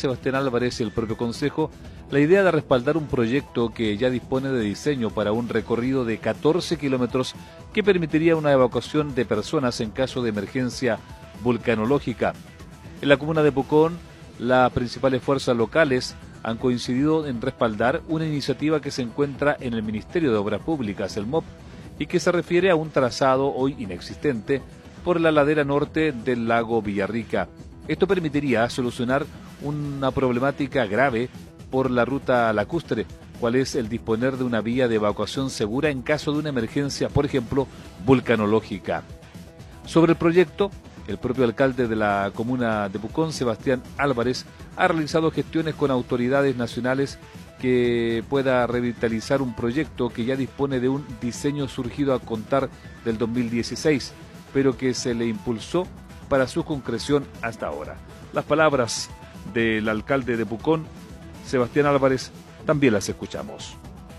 Sebastián Álvarez y el propio Consejo la idea de respaldar un proyecto que ya dispone de diseño para un recorrido de 14 kilómetros que permitiría una evacuación de personas en caso de emergencia vulcanológica. En la comuna de Pucón, las principales fuerzas locales han coincidido en respaldar una iniciativa que se encuentra en el Ministerio de Obras Públicas, el MOP, y que se refiere a un trazado hoy inexistente por la ladera norte del lago Villarrica. Esto permitiría solucionar una problemática grave por la ruta lacustre, cual es el disponer de una vía de evacuación segura en caso de una emergencia, por ejemplo, vulcanológica. Sobre el proyecto, el propio alcalde de la comuna de Pucón, Sebastián Álvarez, ha realizado gestiones con autoridades nacionales que pueda revitalizar un proyecto que ya dispone de un diseño surgido a contar del 2016, pero que se le impulsó para su concreción hasta ahora. Las palabras del alcalde de Pucón, Sebastián Álvarez, también las escuchamos.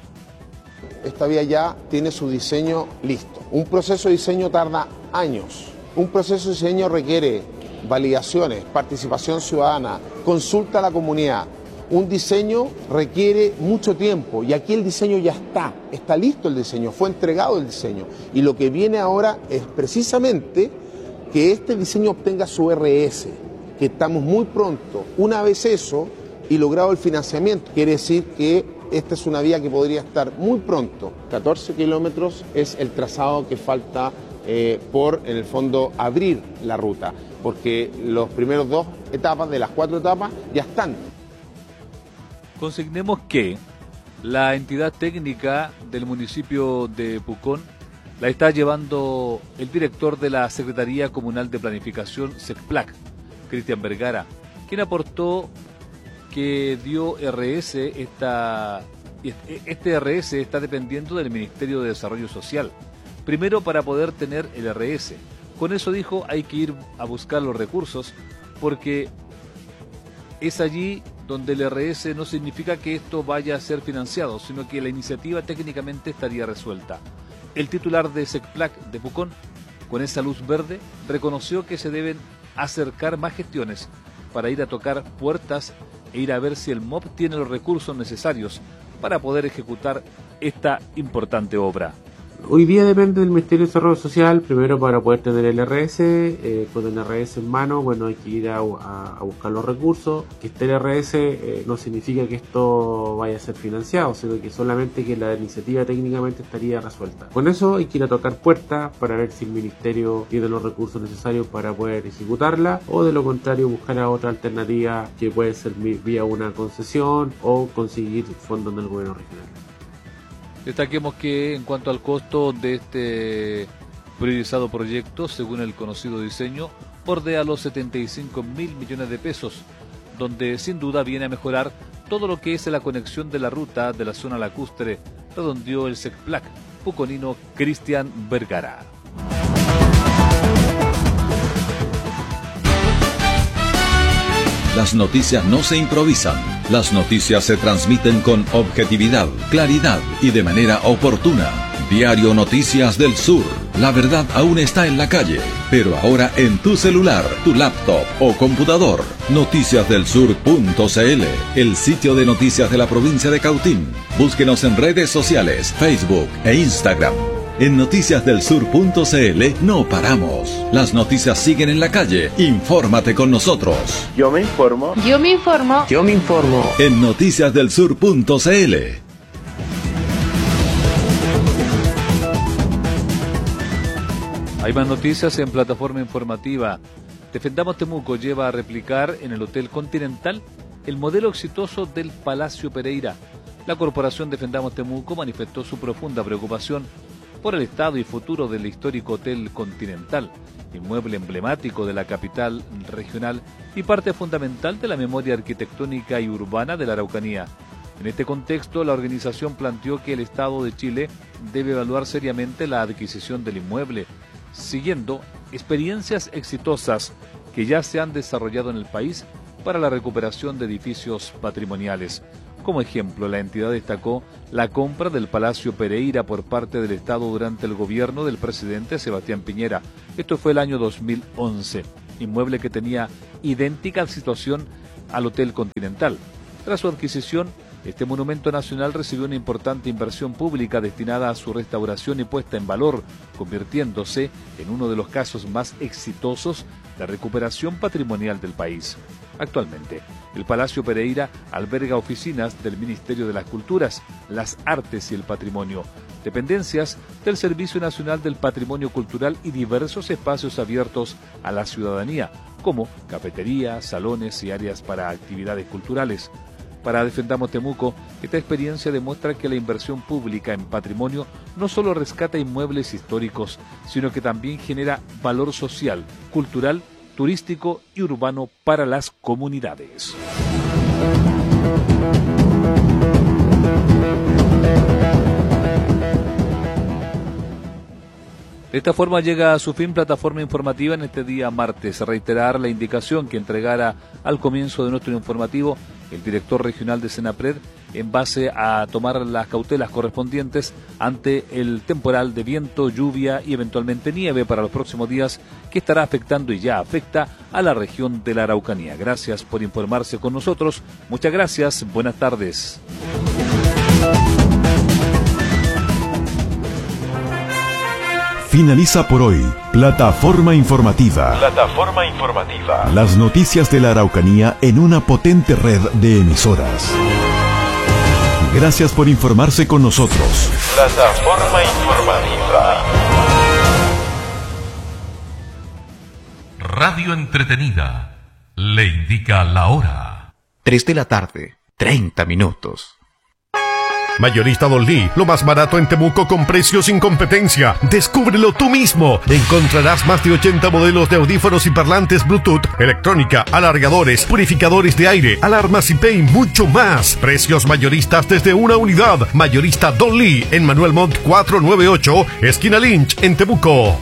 Esta vía ya tiene su diseño listo. Un proceso de diseño tarda años. Un proceso de diseño requiere validaciones, participación ciudadana, consulta a la comunidad. Un diseño requiere mucho tiempo y aquí el diseño ya está listo el diseño, fue entregado el diseño. Y lo que viene ahora es precisamente que este diseño obtenga su RS, que estamos muy pronto. Una vez eso y logrado el financiamiento, quiere decir que esta es una vía que podría estar muy pronto. 14 kilómetros es el trazado que falta por, en el fondo, abrir la ruta, porque los primeros 2 etapas de las 4 etapas ya están. Consignemos que la entidad técnica del municipio de Pucón la está llevando el director de la Secretaría Comunal de Planificación, SECPLAC, Cristian Vergara, quien aportó que dio RS, este RS está dependiendo del Ministerio de Desarrollo Social. Primero, para poder tener el RS. Con eso dijo, hay que ir a buscar los recursos, porque es allí donde el RS no significa que esto vaya a ser financiado, sino que la iniciativa técnicamente estaría resuelta. El titular de SECPLAC de Pucón, con esa luz verde, reconoció que se deben acercar más gestiones para ir a tocar puertas e ir a ver si el MOP tiene los recursos necesarios para poder ejecutar esta importante obra. Hoy día depende del Ministerio de Desarrollo Social, primero para poder tener el RS, con el RS en mano, bueno, hay que ir a buscar los recursos. Que esté el RS no significa que esto vaya a ser financiado, sino que solamente que la iniciativa técnicamente estaría resuelta. Con eso hay que ir a tocar puertas para ver si el Ministerio tiene los recursos necesarios para poder ejecutarla, o de lo contrario buscar a otra alternativa que puede ser vía una concesión o conseguir fondos del gobierno regional. Destaquemos que en cuanto al costo de este priorizado proyecto, según el conocido diseño, bordea los 75.000 millones de pesos, donde sin duda viene a mejorar todo lo que es la conexión de la ruta de la zona lacustre, redondeó el SECPLAC puconino Cristian Vergara. Las noticias no se improvisan. Las noticias se transmiten con objetividad, claridad y de manera oportuna. Diario Noticias del Sur. La verdad aún está en la calle, pero ahora en tu celular, tu laptop o computador. Noticiasdelsur.cl, el sitio de noticias de la provincia de Cautín. Búsquenos en redes sociales, Facebook e Instagram. En noticiasdelsur.cl no paramos. Las noticias siguen en la calle. Infórmate con nosotros. Yo me informo. Yo me informo. Yo me informo. En noticiasdelsur.cl. Hay más noticias en plataforma informativa. Defendamos Temuco lleva a replicar en el Hotel Continental el modelo exitoso del Palacio Pereira. La corporación Defendamos Temuco manifestó su profunda preocupación por el estado y futuro del histórico Hotel Continental, inmueble emblemático de la capital regional y parte fundamental de la memoria arquitectónica y urbana de la Araucanía. En este contexto, la organización planteó que el Estado de Chile debe evaluar seriamente la adquisición del inmueble, siguiendo experiencias exitosas que ya se han desarrollado en el país para la recuperación de edificios patrimoniales. Como ejemplo, la entidad destacó la compra del Palacio Pereira por parte del Estado durante el gobierno del presidente Sebastián Piñera. Esto fue el año 2011, inmueble que tenía idéntica situación al Hotel Continental. Tras su adquisición, este monumento nacional recibió una importante inversión pública destinada a su restauración y puesta en valor, convirtiéndose en uno de los casos más exitosos de recuperación patrimonial del país. Actualmente, el Palacio Pereira alberga oficinas del Ministerio de las Culturas, las Artes y el Patrimonio, dependencias del Servicio Nacional del Patrimonio Cultural y diversos espacios abiertos a la ciudadanía, como cafeterías, salones y áreas para actividades culturales. Para Defendamos Temuco, esta experiencia demuestra que la inversión pública en patrimonio no solo rescata inmuebles históricos, sino que también genera valor social, cultural, turístico y urbano para las comunidades. De esta forma llega a su fin Plataforma Informativa en este día martes. Reiterar la indicación que entregara al comienzo de nuestro informativo el director regional de Senapred en base a tomar las cautelas correspondientes ante el temporal de viento, lluvia y eventualmente nieve para los próximos días que estará afectando y ya afecta a la región de la Araucanía. Gracias por informarse con nosotros. Muchas gracias. Buenas tardes. Finaliza por hoy Plataforma Informativa. Plataforma Informativa. Las noticias de la Araucanía en una potente red de emisoras. Gracias por informarse con nosotros. Plataforma Informativa. Radio entretenida. Le indica la hora. 3 de la tarde, 30 minutos. Mayorista Don Lee, lo más barato en Temuco con precios sin competencia. Descúbrelo tú mismo. Encontrarás más de 80 modelos de audífonos y parlantes Bluetooth, electrónica, alargadores, purificadores de aire, alarmas IP y mucho más. Precios mayoristas desde una unidad. Mayorista Don Lee en Manuel Montt 498, esquina Lynch, en Temuco.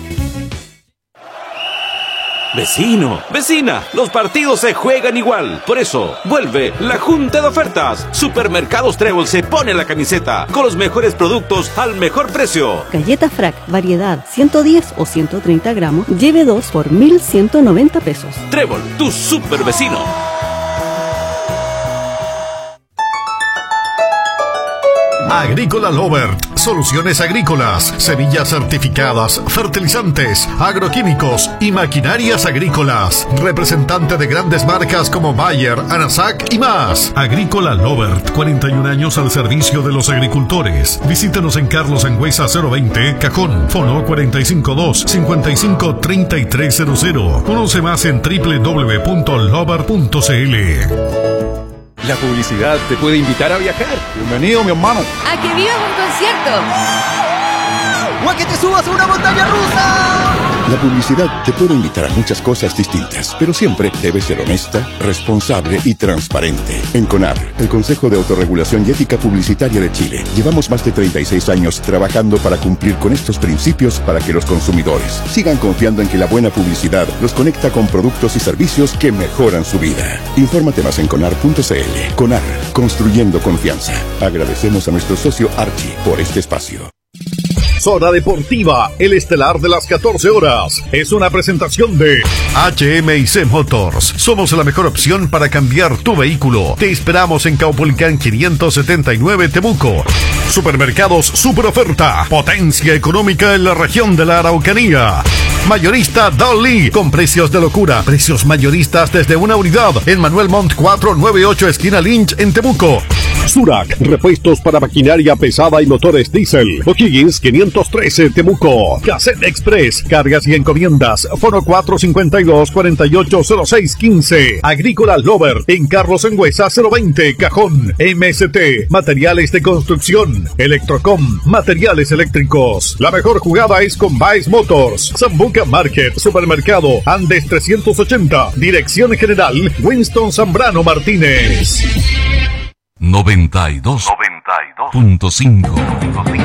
Vecino, vecina, los partidos se juegan igual. Por eso, vuelve la Junta de Ofertas. Supermercados Trébol se pone la camiseta con los mejores productos al mejor precio. Galleta Frac, variedad 110 o 130 gramos, lleve 2 por 1.190 pesos. Trébol, tu super vecino. Agrícola Lovert, soluciones agrícolas, semillas certificadas, fertilizantes, agroquímicos y maquinarias agrícolas. Representante de grandes marcas como Bayer, Anasac y más. Agrícola Lovert, 41 años al servicio de los agricultores. Visítanos en Carlos Angüesa 020, Cajón, Fono 452-553300. Conoce más en www.lovert.cl. La publicidad te puede invitar a viajar. Bienvenido, mi hermano. A que vivas un concierto. O a que te subas a una montaña rusa. La publicidad te puede invitar a muchas cosas distintas, pero siempre debe ser honesta, responsable y transparente. En CONAR, el Consejo de Autorregulación y Ética Publicitaria de Chile, llevamos más de 36 años trabajando para cumplir con estos principios para que los consumidores sigan confiando en que la buena publicidad los conecta con productos y servicios que mejoran su vida. Infórmate más en conar.cl. CONAR, construyendo confianza. Agradecemos a nuestro socio Archie por este espacio. Zona Deportiva, el estelar de las 14 horas. Es una presentación de HMIC Motors. Somos la mejor opción para cambiar tu vehículo. Te esperamos en Caupolicán 579 Temuco. Supermercados Super Oferta. Potencia económica en la región de la Araucanía. Mayorista Dolly, con precios de locura. Precios mayoristas desde una unidad en Manuel Montt 498, esquina Lynch, en Temuco. Surac, repuestos para maquinaria pesada y motores diésel. O'Higgins 513 Temuco. Cassette Express, cargas y encomiendas. Fono 452-480615. Agrícola Lovert en Carlos Angüesa 020, Cajón. MST, materiales de construcción. Electrocom, materiales eléctricos. La mejor jugada es con Baez Motors. Zambuca Market, Supermercado Andes 380. Dirección General Winston Zambrano Martínez. 92.5